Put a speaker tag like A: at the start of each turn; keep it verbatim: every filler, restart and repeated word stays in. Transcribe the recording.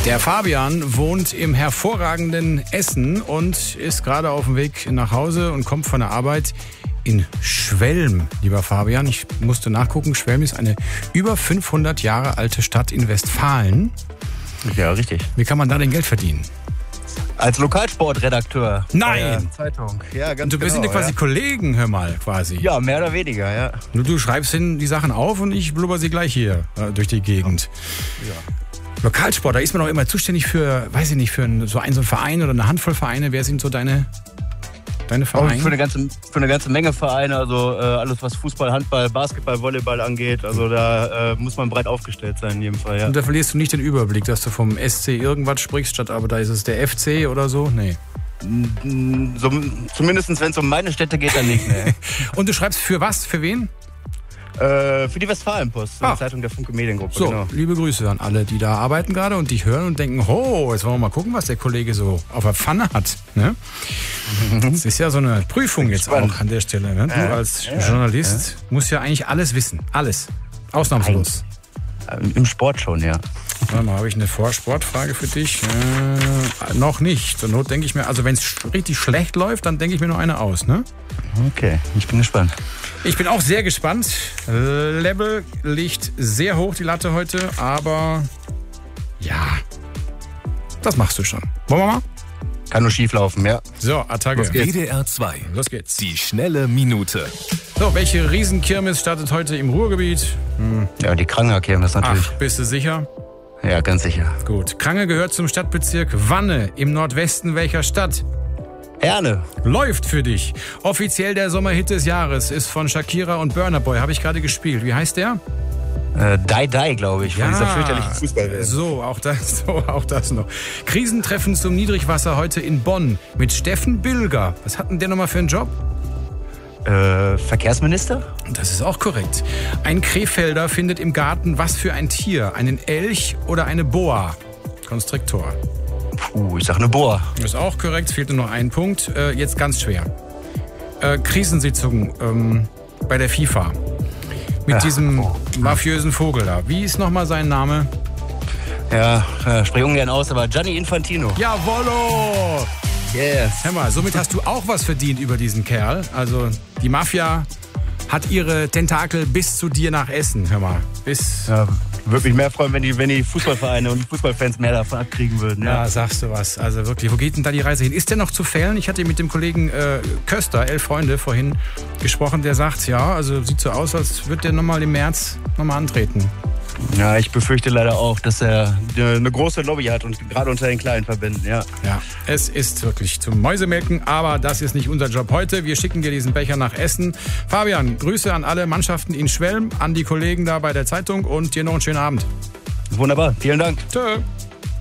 A: Der Fabian wohnt im hervorragenden Essen und ist gerade auf dem Weg nach Hause und kommt von der Arbeit in Schwelm, lieber Fabian. Ich musste nachgucken, Schwelm ist eine über fünfhundert Jahre alte Stadt in Westfalen.
B: Ja, richtig.
A: Wie kann man da denn Geld verdienen?
B: Als Lokalsportredakteur.
A: Nein!
B: Bei der Zeitung. Ja, ganz
A: Und du bist
B: genau,
A: ja quasi
B: ja.
A: Kollegen, hör mal, quasi.
B: Ja, mehr oder weniger, ja.
A: Nur du schreibst hin die Sachen auf und ich blubber sie gleich hier äh, durch die Gegend.
B: Ja.
A: Lokalsport, da ist man auch immer zuständig für, weiß ich nicht, für ein, so einen so einen Verein oder eine Handvoll Vereine. Wer sind so deine, deine
B: Auch
A: Vereine?
B: für eine ganze, für eine ganze Menge Vereine, also äh, alles was Fußball, Handball, Basketball, Volleyball angeht, also da äh, muss man breit aufgestellt sein in jedem Fall, ja.
A: Und da verlierst du nicht den Überblick, dass du vom S C irgendwas sprichst, statt aber da ist es der F C oder so? Nee.
B: So, zumindest wenn es um meine Städte geht, dann nicht, ne.
A: Und du schreibst für was? Für wen?
B: Äh, für die Westfalenpost,
A: Ah.
B: die Zeitung der Funke Mediengruppe,
A: So,
B: genau.
A: liebe Grüße an alle, die da arbeiten gerade und dich hören und denken, oh, jetzt wollen wir mal gucken, was der Kollege so auf der Pfanne hat. Ne? Das ist ja so eine Prüfung jetzt
B: Spannend.
A: auch an der Stelle. Ne? Du
B: Ja,
A: als
B: ja,
A: Journalist musst ja eigentlich alles wissen. Alles. Ausnahmslos.
B: Im Sport schon, ja.
A: Warte mal, habe ich eine Vorsportfrage für dich? Äh, noch nicht. Zur Not denke ich mir, also wenn es richtig schlecht läuft, dann denke ich mir nur eine aus. Ne?
B: Okay, ich bin gespannt.
A: Ich bin auch sehr gespannt. Level liegt sehr hoch, die Latte heute, aber ja, das machst du schon. Wollen wir mal?
B: Kann nur schief laufen, ja.
A: So, Attacke.
C: W D R zwei.
A: Los geht's.
C: Die schnelle Minute.
A: So, welche Riesenkirmes startet heute im Ruhrgebiet?
B: Ja, die Krangerkirmes natürlich.
A: Ach, bist du sicher?
B: Ja, ganz sicher.
A: Gut. Krange gehört zum Stadtbezirk Wanne im Nordwesten welcher Stadt?
B: Herne.
A: Läuft für dich. Offiziell der Sommerhit des Jahres ist von Shakira und Burna Boy. Habe ich gerade gespielt. Wie heißt der?
B: Äh, Die Die, glaube ich, von dieser fürchterlichen Fußballwelt.
A: So, auch das, so, auch das noch. Krisentreffen zum Niedrigwasser heute in Bonn mit Steffen Bülger. Was hat denn der nochmal für einen Job?
B: Äh, Verkehrsminister?
A: Das ist auch korrekt. Ein Krefelder findet im Garten was für ein Tier? Einen Elch oder eine Boa? Konstriktor.
B: Puh, ich sag eine Boa.
A: Ist auch korrekt, fehlt nur noch ein Punkt. Äh, jetzt ganz schwer. Äh, Krisensitzung ähm, bei der FIFA. Mit
B: Ja.
A: diesem
B: Oh.
A: mafiösen Vogel da. Wie ist nochmal sein Name?
B: Ja, äh, sprich ungern aus, aber Gianni Infantino.
A: Jawollo!
B: Yes.
A: Hör mal, somit hast du auch was verdient über diesen Kerl. Also die Mafia hat ihre Tentakel bis zu dir nach Essen. Hör mal, bis...
B: Ja, würde mich mehr freuen, wenn die, wenn die Fußballvereine und Fußballfans mehr davon abkriegen würden. Ja.
A: Ja, sagst du was. Also wirklich, wo geht denn da die Reise hin? Ist der noch zu fällen? Ich hatte mit dem Kollegen äh, Köster, elf Freunde, vorhin gesprochen. Der sagt, ja, also sieht so aus, als würde der nochmal im März nochmal antreten.
B: Ja, ich befürchte leider auch, dass er eine große Lobby hat und gerade unter den kleinen Verbänden, ja.
A: Ja, es ist wirklich zum Mäusemelken, aber das ist nicht unser Job heute. Wir schicken dir diesen Becher nach Essen. Fabian, Grüße an alle Mannschaften in Schwelm, an die Kollegen da bei der Zeitung und dir noch einen schönen Abend.
B: Wunderbar, vielen Dank.
A: Tschö.